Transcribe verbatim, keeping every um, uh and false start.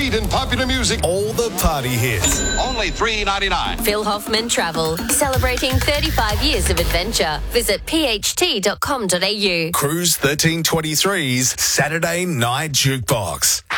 beat in popular music. All the party hits. Only three ninety-nine. Phil Hoffman Travel, celebrating thirty-five years of adventure. Visit p h t dot com dot a u. Cruise thirteen twenty-three's Saturday Night Jukebox.